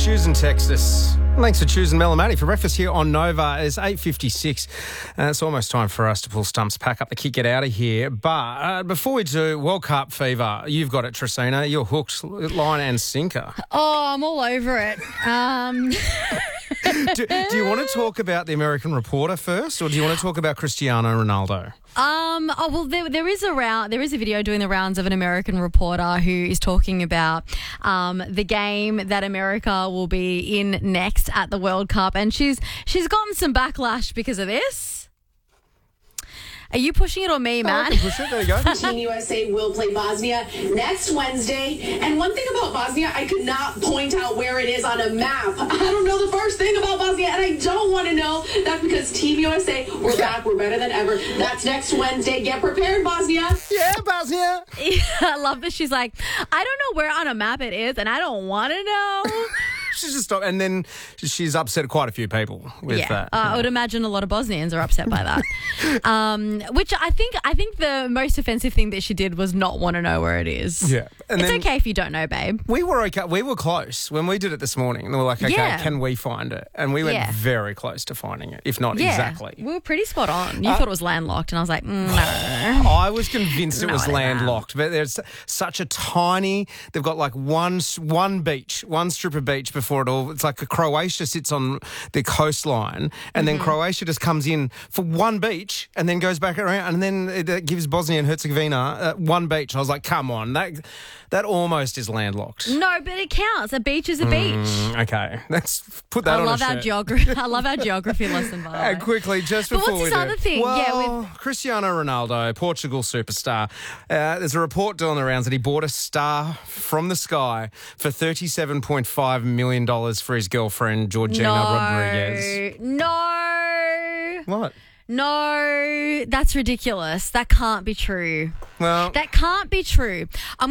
choosing Texas. Thanks for choosing Mel and Matty for breakfast here on Nova. It's 8:56. It's almost time for us to pull stumps, pack up the kit, get out of here. But before we do, World Cup fever. You've got it, Tracina. You're hooked, line and sinker. Oh, I'm all over it. Do you want to talk about the American reporter first, or do you want to talk about Cristiano Ronaldo? There is a video doing the rounds of an American reporter who is talking about the game that America will be in next at the World Cup, and she's gotten some backlash because of this. Are you pushing it on me, Matt? I can push it. There you go. Team USA will play Bosnia next Wednesday. And one thing about Bosnia, I could not point out where it is on a map. I don't know the first thing about Bosnia, and I don't want to know. That's because Team USA, we're back, we're better than ever. That's next Wednesday. Get prepared, Bosnia. Yeah, Bosnia. I love that she's like, I don't know where on a map it is, and I don't want to know. She's just stopped, and then she's upset quite a few people with that. I would imagine a lot of Bosnians are upset by that. Which I think the most offensive thing that she did was not want to know where it is. Yeah, and it's okay if you don't know, babe. We were okay. We were close when we did it this morning. They were like, okay, can we find it? And we went very close to finding it, if not exactly. We were pretty spot on. You thought it was landlocked, and I was like, no. I was convinced it was landlocked, but there's such a tiny. They've got like one beach, one strip of beach before it all. It's like Croatia sits on the coastline, and then Croatia just comes in for one beach and then goes back around, and then it gives Bosnia and Herzegovina one beach. I was like, come on, that almost is landlocked. No, but it counts. A beach is a beach. Okay, let's put that on a shirt. I love our geography lesson, by the way. And quickly, just before what's this other thing? Well, Cristiano Ronaldo, Portugal superstar. There's a report doing the rounds that he bought a star from the sky for $37.5 million for his girlfriend, Georgina Rodriguez. No. What? No, that's ridiculous. That can't be true. Well, that can't be true.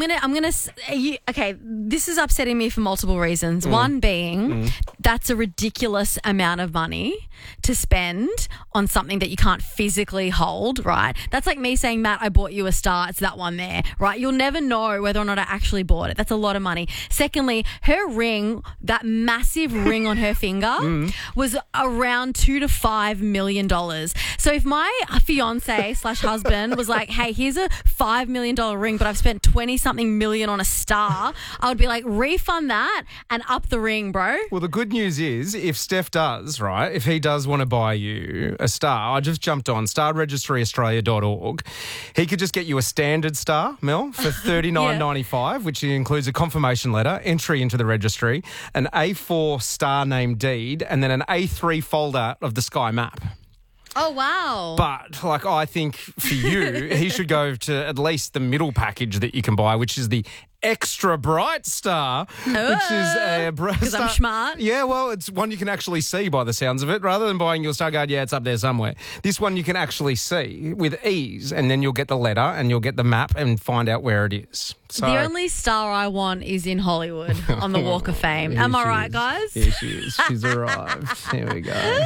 Okay, this is upsetting me for multiple reasons. One being, that's a ridiculous amount of money to spend on something that you can't physically hold, right? That's like me saying, Matt, I bought you a star. It's that one there, right? You'll never know whether or not I actually bought it. That's a lot of money. Secondly, her ring, that massive ring on her finger, was around $2 to $5 million. So if my fiance/husband was like, hey, here's a $5 million ring, but I've spent 20-something million on a star, I would be like, refund that and up the ring, bro. Well, the good news is if Steph does, right, if he does want to buy you a star, I just jumped on starregistryaustralia.org. He could just get you a standard star, Mel, for $39.95, which includes a confirmation letter, entry into the registry, an A4 star name deed, and then an A3 folder of the sky map. Oh, wow. But, I think for you, he should go to at least the middle package that you can buy, which is the Extra Bright Star, which is a because I'm smart. Yeah, well, it's one you can actually see by the sounds of it. Rather than buying your star card, it's up there somewhere. This one you can actually see with ease, and then you'll get the letter and you'll get the map and find out where it is. So, the only star I want is in Hollywood on the Walk of Fame. Am I right, guys? Here she is. She's arrived. Here we go.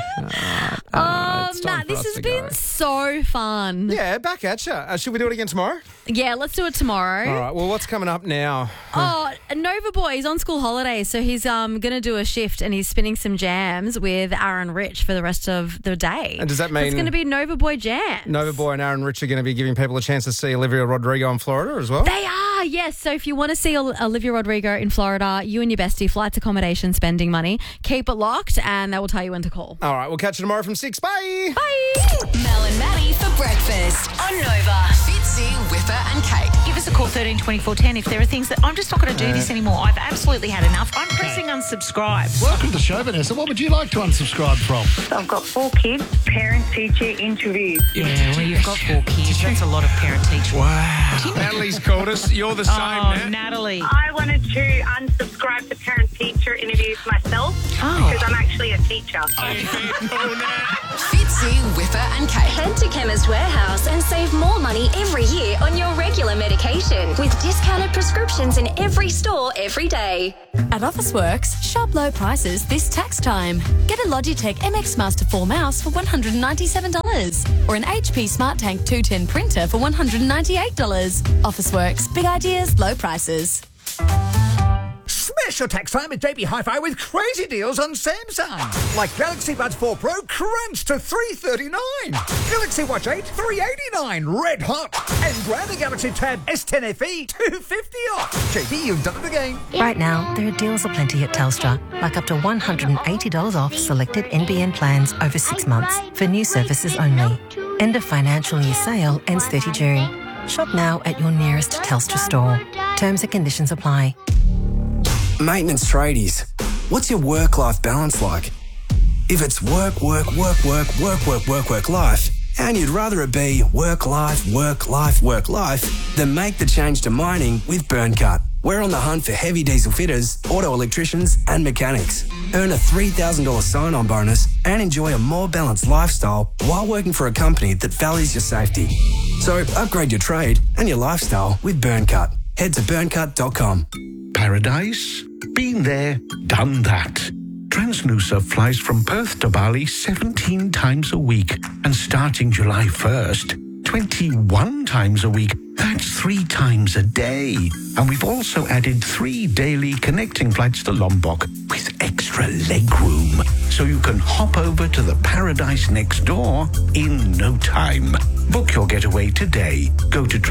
Matt, this has been so fun. Yeah, back at you. Should we do it again tomorrow? Yeah, let's do it tomorrow. All right. Well, what's coming up now? Nova Boy, he's on school holidays, so he's going to do a shift and he's spinning some jams with Aaron Rich for the rest of the day. And does that mean it's going to be Nova Boy jams? Nova Boy and Aaron Rich are going to be giving people a chance to see Olivia Rodrigo in Florida as well? They are, yes. So if you want to see Olivia Rodrigo in Florida, you and your bestie, flights, accommodation, spending money, keep it locked and they will tell you when to call. All right, we'll catch you tomorrow from 6. Bye. Bye. Mel and Matty for breakfast on Nova. Fitzy, Whipper and Kate. Give us a call, 13 24 10, if there are things that I'm just not going to do this anymore. I've absolutely had enough. I'm pressing unsubscribe. Welcome to the show, Vanessa. What would you like to unsubscribe from? I've got 4 kids, parent-teacher interviews. Yeah, well, you've got 4 kids. That's a lot of parent-teacher. Wow. Natalie's called us. You're the same, Nat. Natalie. I wanted to unsubscribe to parent-teacher interviews myself because I'm actually a teacher. Fitzy, Whipper and Kate. Head to Chemist Warehouse and save more money every year on your regular medication with discounted prescriptions in every store every day. At Officeworks, shop low prices this tax time. Get a Logitech MX Master 4 mouse for $197 or an HP Smart Tank 210 printer for $198. Officeworks, big ideas, low prices. Smith Smash your tax time at JB Hi-Fi with crazy deals on Samsung. Like Galaxy Buds 4 Pro crunch to $339. Galaxy Watch 8, $389. Red hot. And grab the Galaxy Tab S10 FE, $250 off. JB, you've done it again. Right now, there are deals aplenty at Telstra, like up to $180 off selected NBN plans over 6 months for new services only. End of financial year sale ends 30 June. Shop now at your nearest Telstra store. Terms and conditions apply. Maintenance tradies, what's your work-life balance like? If it's work, life, and you'd rather it be work, life, then make the change to mining with Burncut. We're on the hunt for heavy diesel fitters, auto electricians and mechanics. Earn a $3,000 sign-on bonus and enjoy a more balanced lifestyle while working for a company that values your safety. So upgrade your trade and your lifestyle with Burncut. Head to burncut.com. Paradise? Been there, done that. Transnusa flies from Perth to Bali 17 times a week. And starting July 1st, 21 times a week. That's 3 times a day. And we've also added 3 daily connecting flights to Lombok with extra legroom. So you can hop over to the paradise next door in no time. Book your getaway today. Go to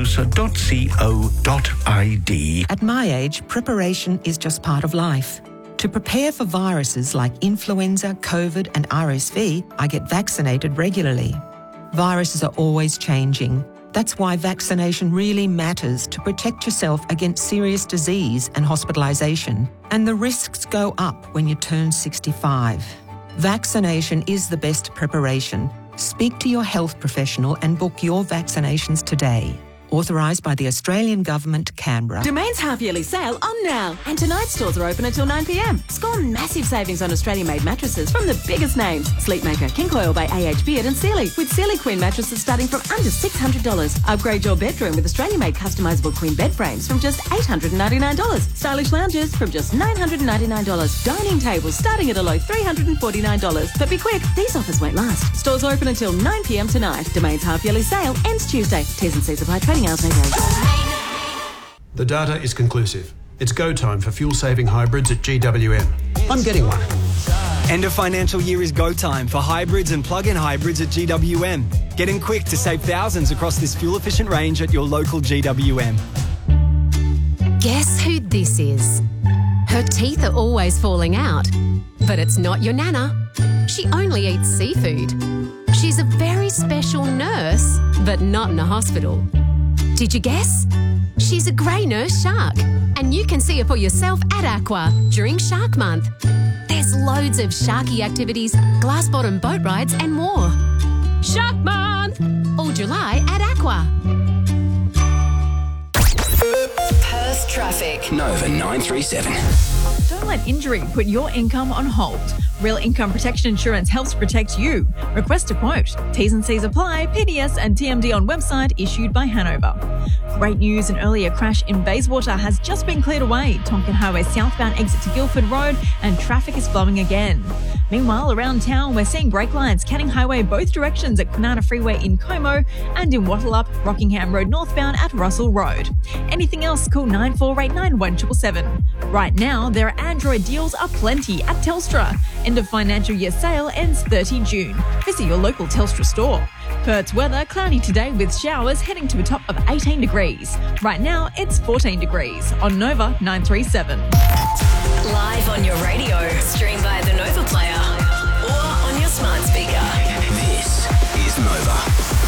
transnusa.co.id. At my age, preparation is just part of life. To prepare for viruses like influenza, COVID and RSV, I get vaccinated regularly. Viruses are always changing. That's why vaccination really matters to protect yourself against serious disease and hospitalisation. And the risks go up when you turn 65. Vaccination is the best preparation. Speak to your health professional and book your vaccinations today. Authorised by the Australian Government, Canberra. Domain's half-yearly sale on now. And tonight's stores are open until 9 p.m. Score massive savings on Australian-made mattresses from the biggest names. Sleepmaker, King Coil by AH Beard and Sealy. With Sealy Queen mattresses starting from under $600. Upgrade your bedroom with Australian-made customisable queen bed frames from just $899. Stylish lounges from just $999. Dining tables starting at a low $349. But be quick, these offers won't last. Stores are open until 9 p.m. tonight. Domain's half-yearly sale ends Tuesday. T's and C's apply. Trading hours may vary. The data is conclusive. It's go time for fuel-saving hybrids at GWM. I'm getting one. End of financial year is go time for hybrids and plug-in hybrids at GWM. Get in quick to save thousands across this fuel-efficient range at your local GWM. Guess who this is? Her teeth are always falling out, but it's not your nana. She only eats seafood. She's a very special nurse, but not in a hospital. Did you guess? She's a grey nurse shark, and you can see her for yourself at Aqua during Shark Month. There's loads of sharky activities, glass bottom boat rides and more. Shark Month! All July at Aqua. Perth traffic. Nova 937. Don't let injury put your income on hold. Real Income Protection Insurance helps protect you. Request a quote. T's and C's apply. PDS and TMD on website issued by Hanover. Great news, an earlier crash in Bayswater has just been cleared away. Tonkin Highway southbound exit to Guildford Road and traffic is flowing again. Meanwhile, around town, we're seeing brake lines Canning Highway both directions at Kwinana Freeway in Como and in Wattleup, Rockingham Road northbound at Russell Road. Anything else, call 9489 1777. Right now, there are Android deals aplenty at Telstra. End of financial year sale ends 30 June. Visit your local Telstra store. Perth's weather, cloudy today with showers heading to a top of 18 degrees. Right now, it's 14 degrees on Nova 937. Live on your radio, stream via the Nova Player or on your smart speaker. This is Nova.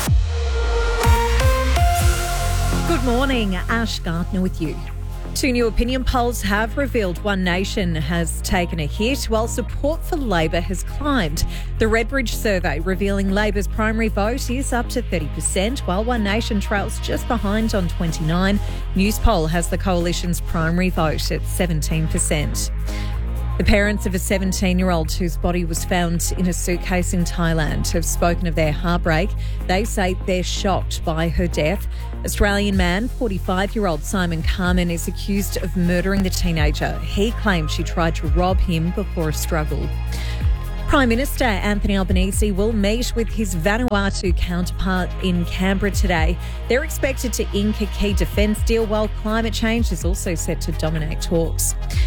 Good morning, Ash Gardner with you. 2 new opinion polls have revealed One Nation has taken a hit while support for Labor has climbed. The Redbridge survey revealing Labor's primary vote is up to 30%, while One Nation trails just behind on 29%. Newspoll has the coalition's primary vote at 17%. The parents of a 17-year-old whose body was found in a suitcase in Thailand have spoken of their heartbreak. They say they're shocked by her death. Australian man, 45-year-old Simon Carmen, is accused of murdering the teenager. He claims she tried to rob him before a struggle. Prime Minister Anthony Albanese will meet with his Vanuatu counterpart in Canberra today. They're expected to ink a key defence deal while climate change is also set to dominate talks.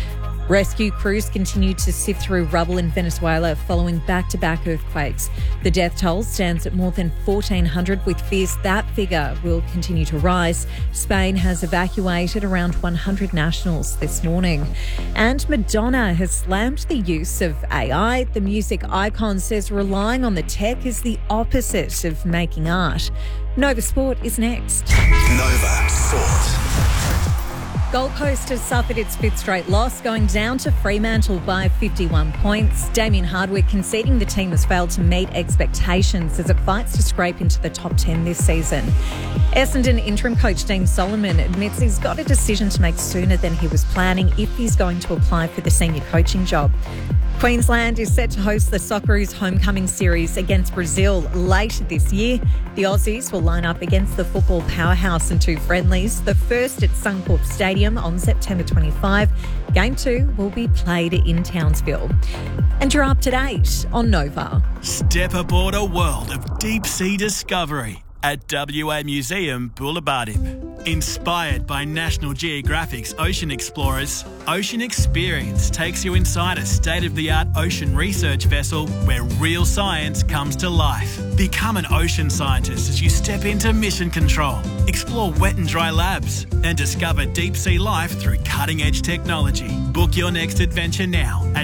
Rescue crews continue to sift through rubble in Venezuela following back-to-back earthquakes. The death toll stands at more than 1,400, with fears that figure will continue to rise. Spain has evacuated around 100 nationals this morning. And Madonna has slammed the use of AI. The music icon says relying on the tech is the opposite of making art. Nova Sport is next. Nova Sport. Gold Coast has suffered its fifth straight loss, going down to Fremantle by 51 points. Damien Hardwick conceding the team has failed to meet expectations as it fights to scrape into the top 10 this season. Essendon interim coach Dean Solomon admits he's got a decision to make sooner than he was planning if he's going to apply for the senior coaching job. Queensland is set to host the Socceroos Homecoming Series against Brazil late this year. The Aussies will line up against the football powerhouse in two friendlies. The first at Suncorp Stadium on September 25. Game 2 will be played in Townsville. And you're up to date on Nova. Step aboard a world of deep sea discovery at WA Museum Boulevardipe. Inspired by National Geographic's Ocean Explorers, Ocean Experience takes you inside a state-of-the-art ocean research vessel where real science comes to life. Become an ocean scientist as you step into mission control, explore wet and dry labs, and discover deep-sea life through cutting-edge technology. Book your next adventure now at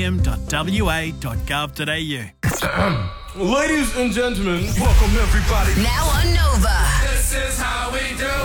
museum.wa.gov.au. Ladies and gentlemen, welcome everybody. Now on Nova. This is how we do